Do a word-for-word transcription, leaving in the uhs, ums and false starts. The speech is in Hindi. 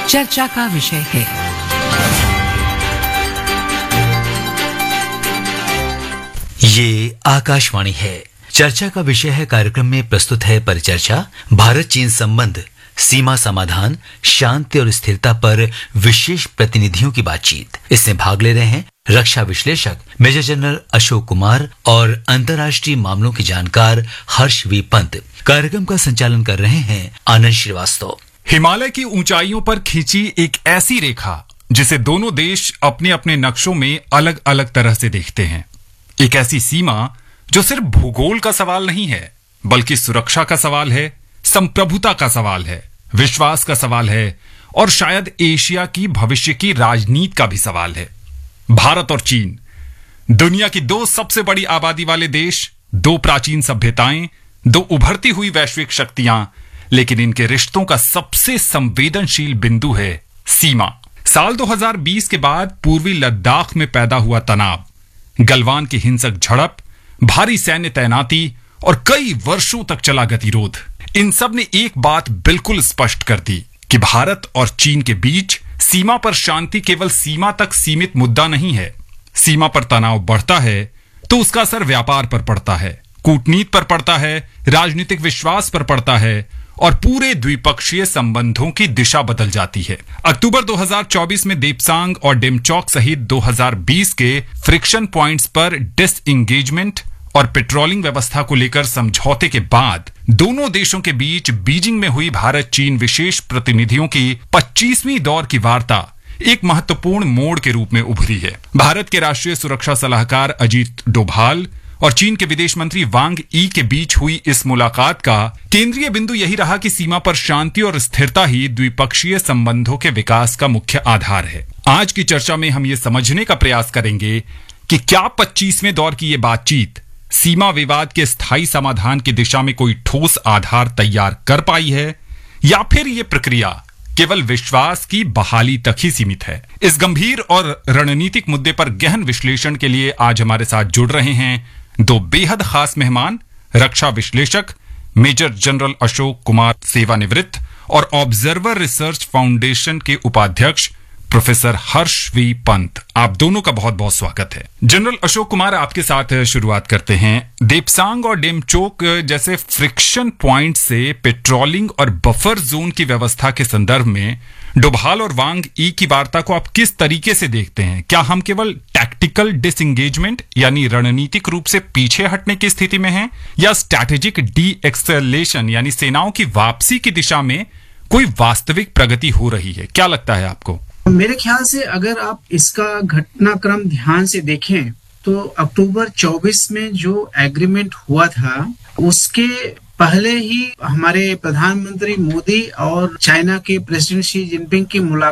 चर्चा का विषय है। ये आकाशवाणी है। चर्चा का विषय है कार्यक्रम में प्रस्तुत है परिचर्चा भारत चीन संबंध, सीमा समाधान, शांति और स्थिरता पर विशेष प्रतिनिधियों की बातचीत। इसमें भाग ले रहे हैं रक्षा विश्लेषक मेजर जनरल अशोक कुमार और अंतर्राष्ट्रीय मामलों के जानकार हर्ष वी पंत। कार्यक्रम का संचालन कर रहे हैं आनंद श्रीवास्तव। हिमालय की ऊंचाइयों पर खींची एक ऐसी रेखा जिसे दोनों देश अपने अपने नक्शों में अलग अलग तरह से देखते हैं। एक ऐसी सीमा जो सिर्फ भूगोल का सवाल नहीं है, बल्कि सुरक्षा का सवाल है, संप्रभुता का सवाल है, विश्वास का सवाल है और शायद एशिया की भविष्य की राजनीति का भी सवाल है। भारत और चीन, दुनिया की दो सबसे बड़ी आबादी वाले देश, दो प्राचीन सभ्यताएं, दो उभरती हुई वैश्विक शक्तियां, लेकिन इनके रिश्तों का सबसे संवेदनशील बिंदु है सीमा। साल दो हज़ार बीस के बाद पूर्वी लद्दाख में पैदा हुआ तनाव, गलवान की हिंसक झड़प, भारी सैन्य तैनाती और कई वर्षों तक चला गतिरोध, इन सब ने एक बात बिल्कुल स्पष्ट कर दी कि भारत और चीन के बीच सीमा पर शांति केवल सीमा तक सीमित मुद्दा नहीं है। सीमा पर तनाव बढ़ता है तो उसका असर व्यापार पर पड़ता है, कूटनीति पर पड़ता है, राजनीतिक विश्वास पर पड़ता है और पूरे द्विपक्षीय संबंधों की दिशा बदल जाती है। अक्टूबर दो हज़ार चौबीस में देपसांग और डेमचौक सहित दो हज़ार बीस के फ्रिक्शन पॉइंट्स पर डिसएंगेजमेंट और पेट्रोलिंग व्यवस्था को लेकर समझौते के बाद दोनों देशों के बीच बीजिंग में हुई भारत चीन विशेष प्रतिनिधियों की पच्चीसवीं दौर की वार्ता एक महत्वपूर्ण मोड़ के रूप में उभरी है। भारत के राष्ट्रीय सुरक्षा सलाहकार अजीत डोभाल और चीन के विदेश मंत्री वांग ई के बीच हुई इस मुलाकात का केंद्रीय बिंदु यही रहा कि सीमा पर शांति और स्थिरता ही द्विपक्षीय संबंधों के विकास का मुख्य आधार है। आज की चर्चा में हम ये समझने का प्रयास करेंगे कि क्या पच्चीसवें दौर की ये बातचीत सीमा विवाद के स्थायी समाधान की दिशा में कोई ठोस आधार तैयार कर पाई है या फिर ये प्रक्रिया केवल विश्वास की बहाली तक ही सीमित है। इस गंभीर और रणनीतिक मुद्दे पर गहन विश्लेषण के लिए आज हमारे साथ जुड़ रहे हैं दो बेहद खास मेहमान, रक्षा विश्लेषक मेजर जनरल अशोक कुमार सेवानिवृत्त और ऑब्जर्वर रिसर्च फाउंडेशन के उपाध्यक्ष प्रोफेसर हर्ष वी पंत। आप दोनों का बहुत बहुत स्वागत है। जनरल अशोक कुमार, आपके साथ शुरुआत करते हैं। देपसांग और डेमचौक जैसे फ्रिक्शन पॉइंट से पेट्रोलिंग और बफर जोन की व्यवस्था के संदर्भ में डोभाल और वांग ई की वार्ता को आप किस तरीके से देखते हैं? क्या हम केवल टैक्टिकल डिसएंगेजमेंट यानी रणनीतिक रूप से पीछे हटने की स्थिति में हैं, या स्ट्रैटेजिक डी एक्सेलेशन यानी सेनाओं की वापसी की दिशा में कोई वास्तविक प्रगति हो रही है? क्या लगता है आपको? मेरे ख्याल से अगर आप इसका घटनाक्रम ध्यान से देखें तो अक्टूबर चौबीस में जो एग्रीमेंट हुआ था उसके पहले ही हमारे प्रधानमंत्री मोदी और चाइना के प्रेसिडेंट शी जिनपिंग की मुलाकात